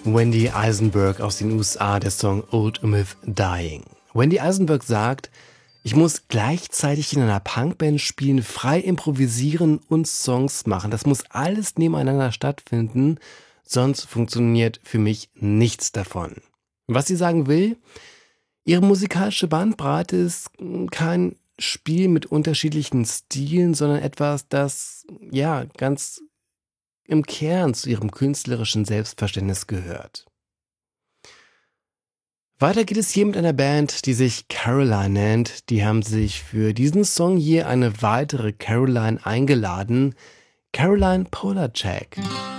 Wendy Eisenberg aus den USA, der Song Old Myth Dying. Wendy Eisenberg sagt, ich muss gleichzeitig in einer Punkband spielen, frei improvisieren und Songs machen. Das muss alles nebeneinander stattfinden, sonst funktioniert für mich nichts davon. Was sie sagen will, ihre musikalische Bandbreite ist kein Spiel mit unterschiedlichen Stilen, sondern etwas, das ganz im Kern zu ihrem künstlerischen Selbstverständnis gehört. Weiter geht es hier mit einer Band, die sich Caroline nennt. Die haben sich für diesen Song hier eine weitere Caroline eingeladen, Caroline Polachek.